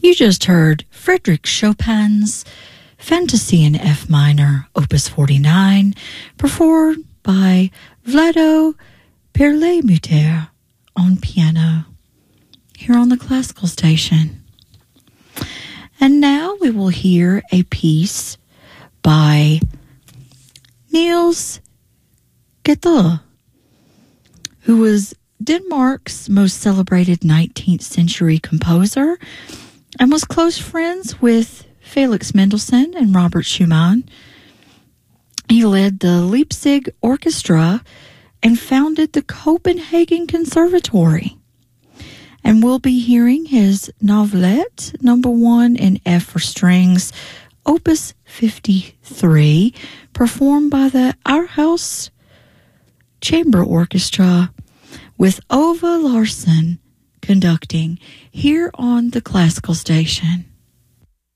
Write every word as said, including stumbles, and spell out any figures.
You just heard Frédéric Chopin's Fantasy in F minor, opus forty-nine, performed by Vlado Perlemuter on piano, here on the Classical Station. And now we will hear a piece by Niels Gade, who was Denmark's most celebrated nineteenth century composer and was close friends with Felix Mendelssohn and Robert Schumann. He led the Leipzig Orchestra and founded the Copenhagen Conservatory. And we'll be hearing his Novelette number one in F for strings, opus fifty-three, performed by the Aarhus Chamber Orchestra with Ove Larsen conducting, here on the Classical Station.